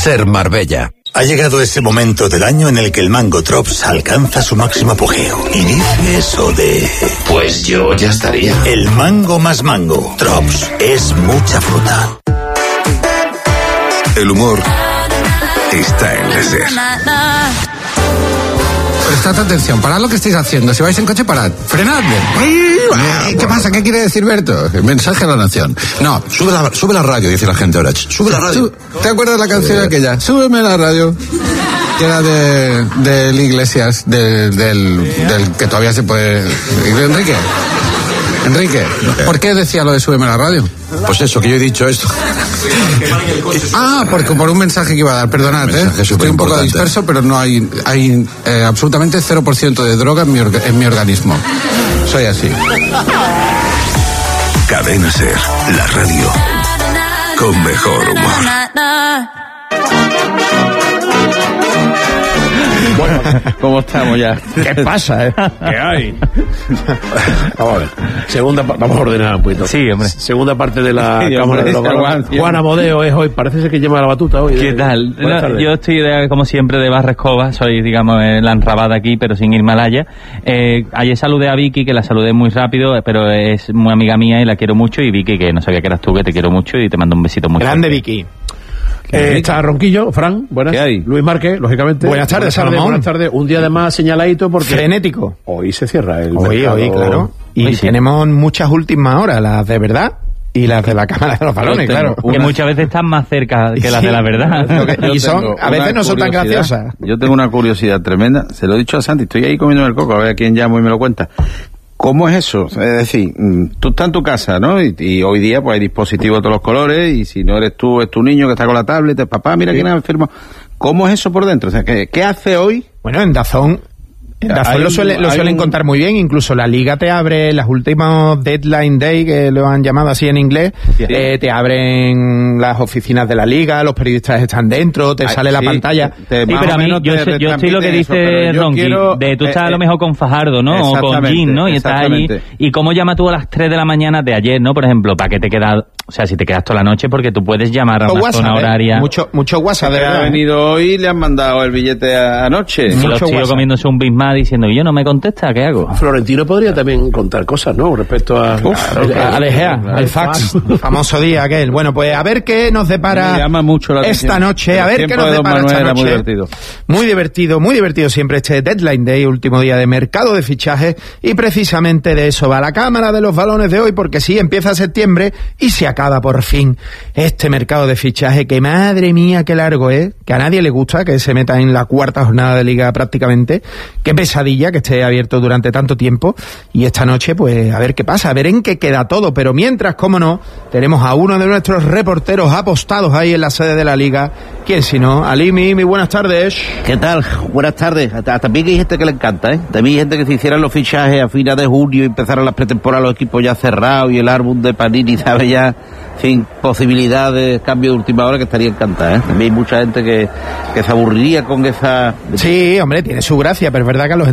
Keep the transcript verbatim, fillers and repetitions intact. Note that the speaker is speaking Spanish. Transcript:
Ser Marbella. Ha llegado ese momento del año en el que el mango Drops alcanza su máximo apogeo. Y dice eso de... Pues yo ya estaría. El mango más mango. Drops es mucha fruta. El humor está en la SER. Prestad atención, parad lo que estáis haciendo. Si vais en coche, parad. Frenadme. ¿Qué pasa? ¿Qué quiere decir Berto? El mensaje a la nación. No, Sube la, sube la radio, dice la gente ahora. Sube la radio. ¿te acuerdas de la canción Sí. aquella? Súbeme la radio. Que era de, del Iglesias, de, del, del que todavía se puede... Enrique. Enrique, ¿por qué decía lo de súbeme la radio? Pues eso, que yo he dicho esto. Ah, porque por un mensaje que iba a dar, perdonad, ¿eh? Estoy un poco disperso, pero no hay, hay eh, absolutamente cero por ciento de droga en mi, orga, en mi organismo. Soy así. Cadena SER, la radio con mejor humor. Bueno, ¿cómo estamos ya? ¿Qué pasa, eh? ¿Qué hay? Vamos a ver. Segunda, vamos a ordenar un poquito. Sí, hombre. Segunda parte de la Sí, Cámara hombre, de los esta Varones. guancia. Juan Amodeo es hoy. Parece ser que lleva la batuta hoy. ¿Qué de- tal? Buenas No, tardes. yo estoy, de, como siempre, de barra escoba. Soy, digamos, eh, la enrabada aquí, pero sin Himalaya. Eh, ayer saludé a Vicky, que la saludé muy rápido, pero es muy amiga mía y la quiero mucho. Y Vicky, que no sabía que eras tú, que te quiero mucho y te mando un besito muy Grande fuerte. Vicky. Eh, está Ronquillo, Fran, buenas. ¿Qué hay? Luis Márquez, lógicamente. Buenas tardes, Salomón. Buenas tardes. Un día de más señaladito porque Frenético. hoy se cierra el Hoy, mercado. hoy, claro. Y Hoy sí. tenemos muchas últimas horas, las de verdad y las de la Cámara de los Balones, claro. Que muchas veces están más cerca que las de la verdad. Lo que- y son, a veces no son tan graciosas. Yo tengo una curiosidad tremenda, se lo he dicho a Santi, estoy ahí comiendo el coco, a ver a quién llamo y me lo cuenta. ¿Cómo es eso? Es decir, mm, tú estás en tu casa, ¿no? Y, y hoy día pues hay dispositivos de todos los colores y si no eres tú, es tu niño que está con la tablet, es papá, mira quién ha enfermo. ¿Cómo es eso por dentro? O sea, ¿qué, qué hace hoy? Bueno, en Dazón, en Dazón Hay lo, un- suele- lo hay suelen un- contar muy bien, incluso la Liga te abre las últimos Deadline Day, que lo han llamado así en inglés, Sí. eh, te abren las oficinas de la Liga, los periodistas están dentro, te Ay, sale la sí, pantalla. te- Sí, más pero o a mí, menos yo, te sé- yo estoy lo que retransmiten eso, dice pero yo Ronqui, quiero, de tú estás eh, a lo mejor con Fajardo, ¿no? O con exactamente, Jim, ¿no? Y estás allí. exactamente. ¿Y cómo llamas tú a las tres de la mañana de ayer, ¿no? Por ejemplo, para que te quedas, o sea, si te quedas toda la noche, porque tú puedes llamar a Mucho una WhatsApp, zona ¿eh? horaria. Mucho, mucho WhatsApp, de Que ha verdad. venido hoy y le han mandado el billete a- anoche. Y los mucho tíos WhatsApp. comiéndose un Big Mac diciendo, yo no me contesta, ¿qué hago? Florentino podría también contar cosas, ¿no? Respecto a... A- al E G E A, al fax, famoso día aquel. Bueno, pues a ver qué nos depara Me llama mucho la atención. esta noche, a El ver qué tiempo nos de Don depara Manuel esta era muy noche. divertido. Muy divertido, muy divertido siempre este Deadline Day, último día de mercado de fichajes, y precisamente de eso va la Cámara de los Balones de hoy, porque sí, empieza septiembre y se acaba por fin este mercado de fichaje, que madre mía, qué largo es, que a nadie le gusta que se meta en la cuarta jornada de liga prácticamente, qué pesadilla que esté abierto durante tanto tiempo, y esta noche pues a ver qué pasa, a ver en qué queda todo, pero mientras, cómo no, tenemos a uno de nuestros reporteros apostados ahí en la sede de la liga, ¿quién si no? Alimi, muy buenas tardes. ¿Qué tal? Buenas tardes. Hasta- También hay gente que le encanta, ¿eh? También hay gente que se hicieran los fichajes a finales de junio y empezaran las pretemporadas, los equipos ya cerrados y el álbum de Panini, ¿sabe? Ya, sin posibilidad de cambio de última hora, que estaría encantada, ¿eh? También hay mucha gente que, que se aburriría con esa... Sí, hombre, tiene su gracia, pero es verdad que a los